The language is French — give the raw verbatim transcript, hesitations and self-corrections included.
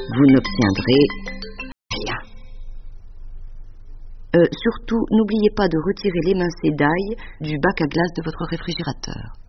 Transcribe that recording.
vous n'obtiendrez rien. Euh, surtout, n'oubliez pas de retirer l'émincé d'ail du bac à glace de votre réfrigérateur.